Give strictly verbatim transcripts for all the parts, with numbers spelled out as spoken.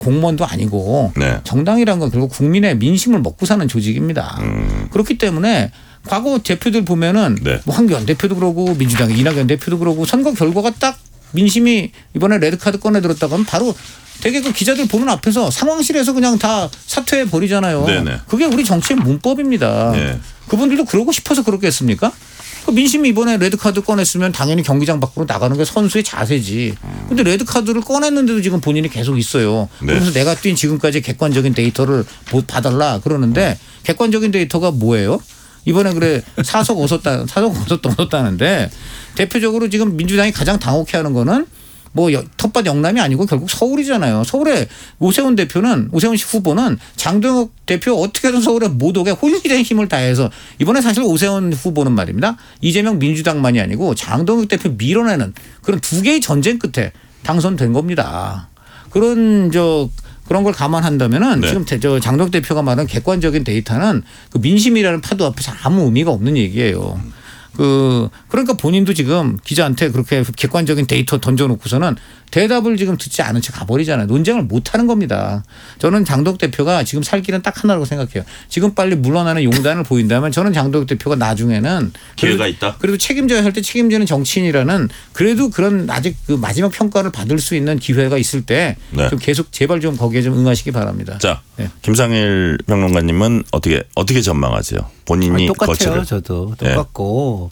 공무원도 아니고 네. 정당이라는 건 결국 국민의 민심을 먹고 사는 조직입니다. 음. 그렇기 때문에 과거 대표들 보면은 네. 뭐 황교안 대표도 그러고 민주당의 이낙연 대표도 그러고 선거 결과가 딱 민심이 이번에 레드카드 꺼내들었다고 하면 바로 되게 그 기자들 보는 앞에서 상황실에서 그냥 다 사퇴해 버리잖아요. 네네. 그게 우리 정치의 문법입니다. 네. 그분들도 그러고 싶어서 그렇겠습니까? 그 민심이 이번에 레드카드 꺼냈으면 당연히 경기장 밖으로 나가는 게 선수의 자세지. 근데 레드카드를 꺼냈는데도 지금 본인이 계속 있어요. 네. 그래서 내가 뛴 지금까지 객관적인 데이터를 봐달라 그러는데 객관적인 데이터가 뭐예요? 이번에 그래 사석 얻었다, 사석 얻었다, 얻었다는데 대표적으로 지금 민주당이 가장 당혹해하는 거는 뭐 텃밭 영남이 아니고 결국 서울이잖아요. 서울에 오세훈 대표는 오세훈 씨 후보는 장동혁 대표 어떻게든 서울에 못 오게 혼신의 힘을 다해서 이번에 사실 오세훈 후보는 말입니다. 이재명 민주당만이 아니고 장동혁 대표 밀어내는 그런 두 개의 전쟁 끝에 당선된 겁니다. 그런 저 그런 걸 감안한다면은 네. 지금 저 장동혁 대표가 말한 객관적인 데이터는 그 민심이라는 파도 앞에서 아무 의미가 없는 얘기예요. 그 그러니까 본인도 지금 기자한테 그렇게 객관적인 데이터 던져놓고서는 대답을 지금 듣지 않은 채 가버리잖아요. 논쟁을 못하는 겁니다. 저는 장동혁 대표가 지금 살 길은 딱 하나라고 생각해요. 지금 빨리 물러나는 용단을 보인다면 저는 장동혁 대표가 나중에는 기회가 있다. 그래도 책임져야 할 때 책임지는 정치인이라는 그래도 그런 아직 그 마지막 평가를 받을 수 있는 기회가 있을 때 좀 네. 계속 제발 좀 거기에 좀 응하시기 바랍니다. 자, 네. 김상일 평론가님은 어떻게 어떻게 전망하세요? 본인이 아니, 똑같아요. 거취를. 저도 네. 똑같고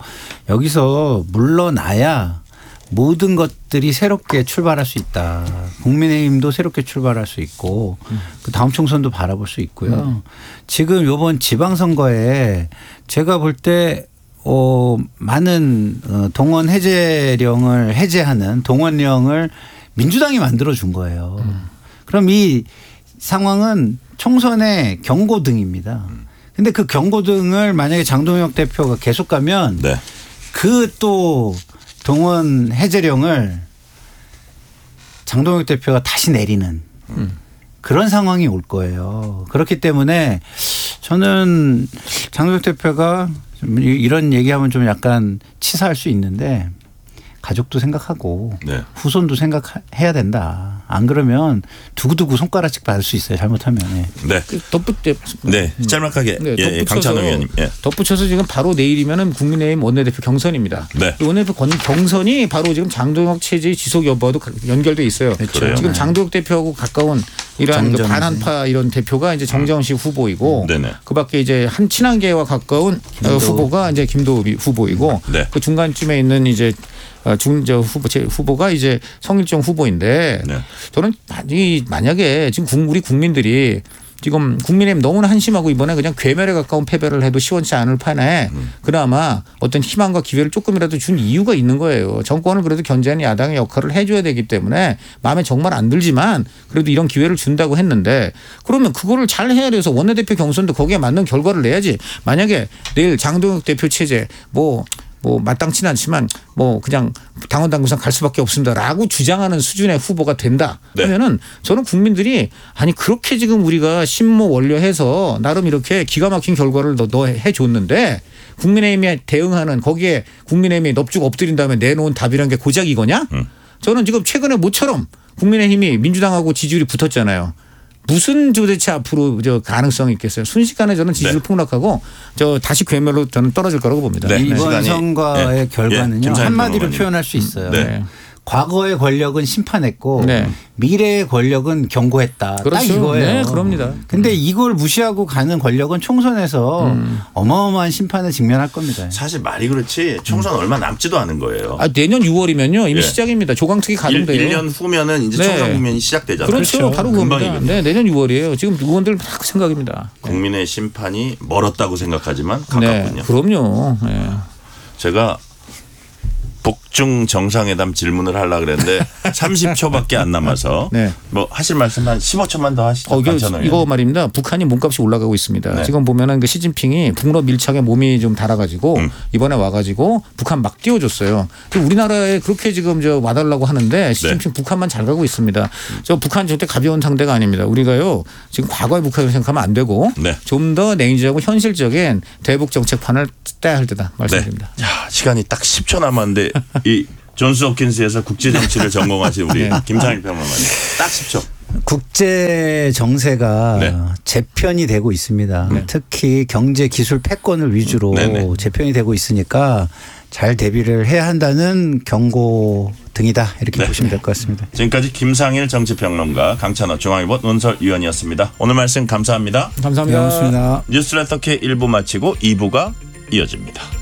여기서 물러나야 모든 것들이 새롭게 출발할 수 있다. 국민의힘도 새롭게 출발할 수 있고 음. 그 다음 총선도 바라볼 수 있고요. 음. 지금 이번 지방선거에 제가 볼 때 어, 많은 어, 동원 해제령을 해제하는 동원령을 민주당이 만들어준 거예요. 음. 그럼 이 상황은 총선의 경고등입니다. 근데 그 경고등을 만약에 장동혁 대표가 계속 가면 네. 그 또 동원 해제령을 장동혁 대표가 다시 내리는 음. 그런 상황이 올 거예요. 그렇기 때문에 저는 장동혁 대표가 좀 이런 얘기하면 좀 약간 치사할 수 있는데 가족도 생각하고 네. 후손도 생각해야 된다. 안 그러면 두고두고 손가락씩 받을 수 있어요. 잘못하면. 네. 그 덧붙 네. 짤막하게. 네, 예, 예. 강찬호 의원님. 예. 덧붙여서 지금 바로 내일이면은 국민의힘 원내대표 경선입니다. 네. 그 원내대표 경선이 바로 지금 장동혁 체제의 지속 여부와도 연결돼 있어요. 그래요? 지금 네. 장동혁 대표하고 가까운 이러한 그 정정식. 반한파 이런 대표가 이제 정정식 후보이고 네네. 그밖에 이제 한 친한계와 가까운 어, 후보가 이제 김도우 후보이고 네. 그 중간쯤에 있는 이제 중저 후보 제 후보가 이제 성일종 후보인데 네. 저는 이 만약에 지금 우리 국민들이 지금 국민의힘 너무나 한심하고 이번에 그냥 괴멸에 가까운 패배를 해도 시원치 않을 판에 음. 그나마 어떤 희망과 기회를 조금이라도 준 이유가 있는 거예요. 정권을 그래도 견제하는 야당의 역할을 해줘야 되기 때문에 마음에 정말 안 들지만 그래도 이런 기회를 준다고 했는데 그러면 그거를 잘 해야 돼서 원내대표 경선도 거기에 맞는 결과를 내야지. 만약에 내일 장동혁 대표 체제 뭐 뭐 마땅치는 않지만 뭐 그냥 당원 당규상 갈 수밖에 없습니다라고 주장하는 수준의 후보가 된다 하면은 네. 저는 국민들이 아니 그렇게 지금 우리가 심모 원료해서 나름 이렇게 기가 막힌 결과를 너, 너 해줬는데 국민의힘에 대응하는 거기에 국민의힘이 넙죽 엎드린 다음에 내놓은 답이란 게 고작 이거냐? 음. 저는 지금 최근에 모처럼 국민의힘이 민주당하고 지지율이 붙었잖아요. 무슨 도대체 앞으로 저 가능성이 있겠어요. 순식간에 저는 지지율 네. 폭락하고 저 다시 괴멸로 저는 떨어질 거라고 봅니다. 네. 이번 시간이. 선거의 네. 결과는요. 네. 한마디로 표현할 수 있어요. 네. 과거의 권력은 심판했고 네. 미래의 권력은 경고했다. 그렇죠. 딱 이거예요. 네, 그럽니다. 근데 이걸 무시하고 가는 권력은 총선에서 음. 어마어마한 심판에 직면할 겁니다. 사실 말이 그렇지 총선 음. 얼마 남지도 않은 거예요. 아, 내년 유월이면요 이미 예. 시작입니다. 조강특위 가동돼요. 일 년 후면은 이제 네. 총선 국면이 시작되잖아요. 그렇죠. 그렇죠. 바로 그겁니다. 네, 내년 유월이에요. 지금 의원들 다 그 생각입니다. 국민의 심판이 멀었다고 생각하지만 가깝군요. 네, 그럼요. 네. 제가 북중 정상회담 질문을 하려고 그랬는데 삼십 초밖에 안 남아서 네. 뭐 하실 말씀 한 십오 초만 더 하시죠. 어, 이거, 이거 말입니다. 북한이 몸값이 올라가고 있습니다. 네. 지금 보면은 그 시진핑이 북러 밀착에 몸이 좀 달아가지고 음. 이번에 와가지고 북한 막 띄워줬어요. 우리나라에 그렇게 지금 저 와달라고 하는데 시진핑 네. 북한만 잘 가고 있습니다. 음. 저 북한 절대 가벼운 상대가 아닙니다. 우리가요 지금 과거의 북한을 생각하면 안 되고 네. 좀 더 냉지하고 현실적인 대북 정책판을 따야 할 때다 말씀드립니다. 네. 야, 시간이 딱 십 초 남았는데 이 존스 홉킨스에서 국제 정치를 전공하신 우리 네. 김상일 평론가님 딱 십 초. 국제 정세가 네. 재편이 되고 있습니다. 특히 경제 기술 패권을 위주로 네네. 재편이 되고 있으니까 잘 대비를 해야 한다는 경고 등이다 이렇게 네. 보시면 될 것 같습니다. 지금까지 김상일 정치평론가, 강찬호 중앙일보 논설위원이었습니다. 오늘 말씀 감사합니다. 감사합니다. 고맙습니다. 뉴스레터 K 일 부 마치고 이 부가 이어집니다.